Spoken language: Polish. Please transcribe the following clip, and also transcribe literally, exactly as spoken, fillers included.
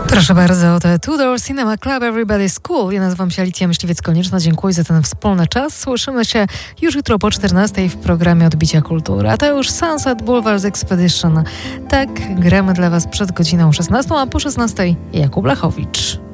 Proszę bardzo, The Tudor Cinema Club, Everybody's Cool. Ja nazywam się Alicja Myśliwiec-Konieczna. Dziękuję za ten wspólny czas. Słyszymy się już jutro po czternastej w programie Odbicia Kultury. A to już Sunset Boulevard Expedition. Tak, gramy dla Was przed godziną szesnastą, a po szesnastej Jakub Lachowicz.